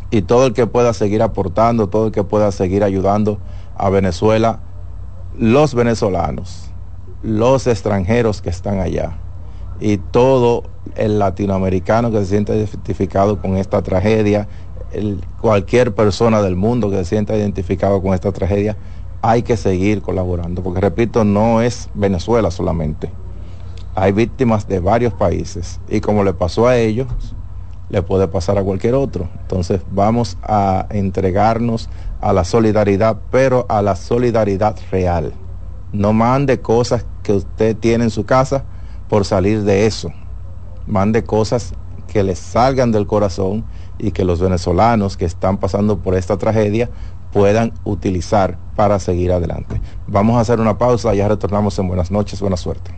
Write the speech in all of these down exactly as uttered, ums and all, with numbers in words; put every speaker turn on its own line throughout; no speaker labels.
y todo el que pueda seguir aportando, todo el que pueda seguir ayudando a Venezuela, los venezolanos, los extranjeros que están allá y todo el latinoamericano que se siente identificado con esta tragedia, el, cualquier persona del mundo que se sienta identificado con esta tragedia, hay que seguir colaborando, porque repito, no es Venezuela solamente, hay víctimas de varios países y como le pasó a ellos, le puede pasar a cualquier otro. Entonces vamos a entregarnos a la solidaridad, pero a la solidaridad real. No mande cosas que usted tiene en su casa por salir de eso. Mande cosas que le salgan del corazón y que los venezolanos que están pasando por esta tragedia puedan utilizar para seguir adelante. Vamos a hacer una pausa, ya retornamos en Buenas noches, buena suerte.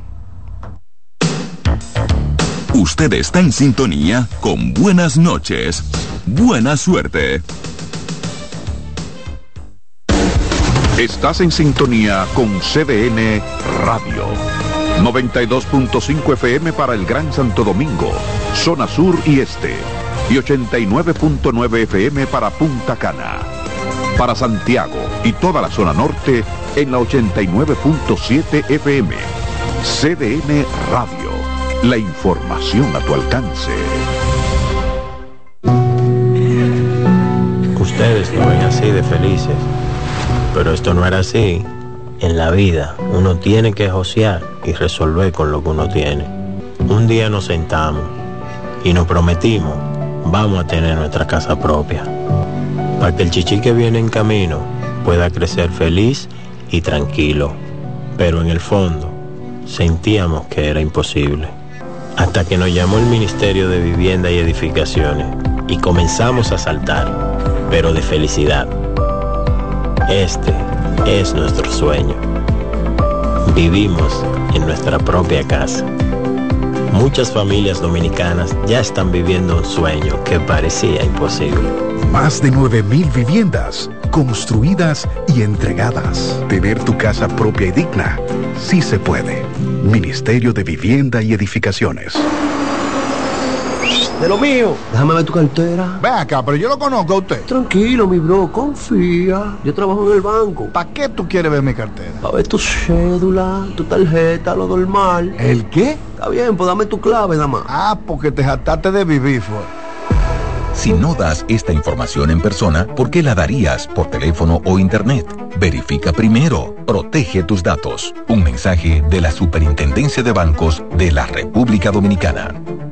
Usted está en sintonía con Buenas noches, buena suerte.
Estás en sintonía con C D N Radio. noventa y dos punto cinco F M para el Gran Santo Domingo, zona sur y este. Y ochenta y nueve punto nueve F M para Punta Cana. Para Santiago y toda la zona norte en la ochenta y nueve punto siete F M. C D N Radio. La información a tu alcance.
Ustedes lo ven así de felices, pero esto no era así. En la vida uno tiene que josear y resolver con lo que uno tiene. Un día nos sentamos y nos prometimos, vamos a tener nuestra casa propia, para que el chichi que viene en camino pueda crecer feliz y tranquilo. Pero en el fondo sentíamos que era imposible. Hasta que nos llamó el Ministerio de Vivienda y Edificaciones y comenzamos a saltar, pero de felicidad. Este es nuestro sueño. Vivimos en nuestra propia casa. Muchas familias dominicanas ya están viviendo un sueño que parecía imposible.
Más de nueve mil viviendas construidas y entregadas. Tener tu casa propia y digna, sí se puede. Ministerio de Vivienda y Edificaciones.
De lo mío, déjame ver tu cartera.
Ve acá, pero yo lo conozco a usted.
Tranquilo, mi bro, confía. Yo trabajo en el banco.
¿Para qué tú quieres ver mi cartera?
Para ver tu cédula, tu tarjeta, lo normal.
¿El qué?
Está bien, pues dame tu clave, nada más.
Ah, porque te jactaste de vivir, fue.
Si no das esta información en persona, ¿por qué la darías por teléfono o internet? Verifica primero. Protege tus datos. Un mensaje de la Superintendencia de Bancos de la República Dominicana.